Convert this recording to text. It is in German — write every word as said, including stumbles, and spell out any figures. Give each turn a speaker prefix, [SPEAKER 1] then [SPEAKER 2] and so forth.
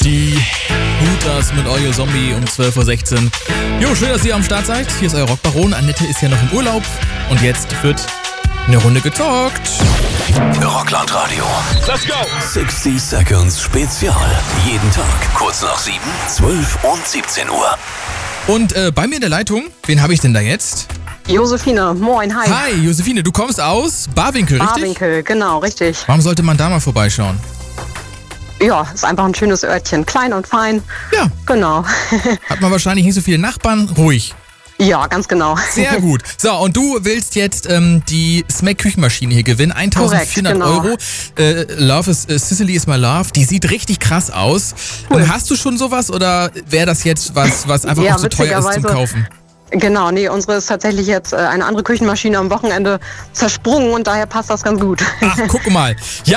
[SPEAKER 1] Die Hooters mit Oyo Zombie um zwölf Uhr sechzehn. Jo, schön, dass ihr am Start seid. Hier ist euer Rockbaron. Annette ist ja noch im Urlaub. Und jetzt wird eine Runde getalkt.
[SPEAKER 2] Rockland Radio.
[SPEAKER 3] Let's go!
[SPEAKER 2] sechzig Seconds Spezial. Jeden Tag, kurz nach sieben, zwölf und siebzehn Uhr.
[SPEAKER 1] Und äh, bei mir in der Leitung, wen habe ich denn da jetzt?
[SPEAKER 4] Josephine, moin, hi.
[SPEAKER 1] Hi, Josephine, du kommst aus Barwinkel, richtig?
[SPEAKER 4] Barwinkel, genau, richtig.
[SPEAKER 1] Warum sollte man da mal vorbeischauen?
[SPEAKER 4] Ja, ist einfach ein schönes Örtchen, klein und fein.
[SPEAKER 1] Ja.
[SPEAKER 4] Genau.
[SPEAKER 1] Hat man wahrscheinlich nicht so viele Nachbarn, ruhig.
[SPEAKER 4] Ja, ganz genau.
[SPEAKER 1] Sehr gut. So, und du willst jetzt ähm, die Smack-Küchenmaschine hier gewinnen. eintausendvierhundert
[SPEAKER 4] Korrekt,
[SPEAKER 1] Euro. Äh, Love is, äh, Sicily is my love. Die sieht richtig krass aus.
[SPEAKER 4] Cool.
[SPEAKER 1] Ähm, hast du schon sowas oder wäre das jetzt was, was einfach
[SPEAKER 4] Ja,
[SPEAKER 1] auch zu teuer ist zum
[SPEAKER 4] witzigerweise-
[SPEAKER 1] Kaufen?
[SPEAKER 4] Genau, nee, unsere ist tatsächlich jetzt äh, eine andere Küchenmaschine am Wochenende zersprungen und daher passt das ganz gut.
[SPEAKER 1] Ach, guck mal. Ja,